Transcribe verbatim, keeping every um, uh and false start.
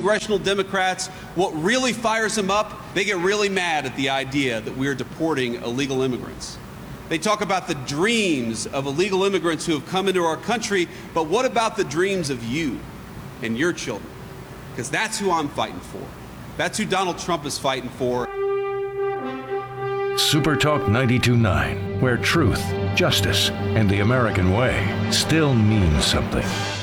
congressional Democrats, what really fires them up, they get really mad at the idea that we're deporting illegal immigrants. They talk about the dreams of illegal immigrants who have come into our country, but what about the dreams of you and your children? Because that's who I'm fighting for. That's who Donald Trump is fighting for. Super Talk ninety-two point nine, where truth, justice, and the American way still mean something.